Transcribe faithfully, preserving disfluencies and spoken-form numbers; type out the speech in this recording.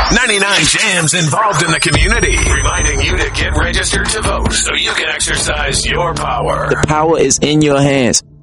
ninety-nine Jams involved in the community, reminding you to get registered to vote so you can exercise your power. The power is in your hands.